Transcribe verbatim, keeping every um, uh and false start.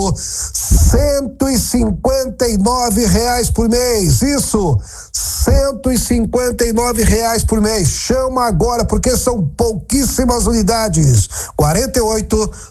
cento e cinquenta e nove reais por mês. Isso, cento e cinquenta e nove reais por mês. Chama agora porque são pouquíssimas unidades. quarenta e oito